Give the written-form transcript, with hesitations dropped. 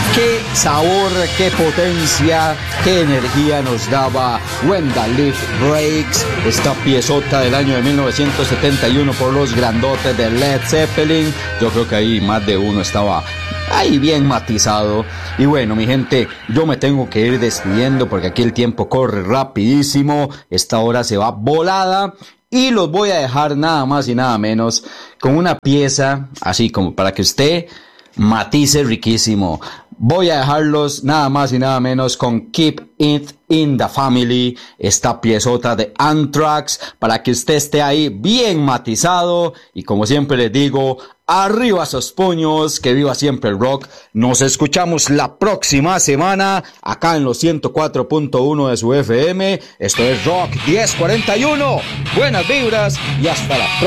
Qué sabor, qué potencia, qué energía nos daba When the Leaf Breaks, esta piezota del año de 1971 por los grandotes de Led Zeppelin. Yo creo que ahí más de uno estaba ahí bien matizado. Y bueno, mi gente, yo me tengo que ir despidiendo porque aquí el tiempo corre rapidísimo, esta hora se va volada. Y los voy a dejar nada más y nada menos con una pieza así como para que usted matice riquísimo. Voy a dejarlos nada más y nada menos con Keep It in the Family, esta piezota de Anthrax, para que usted esté ahí bien matizado. Y como siempre les digo, arriba esos puños, que viva siempre el rock. Nos escuchamos la próxima semana acá en los 104.1 de su FM. Esto es Rock 1041. Buenas vibras y hasta la próxima.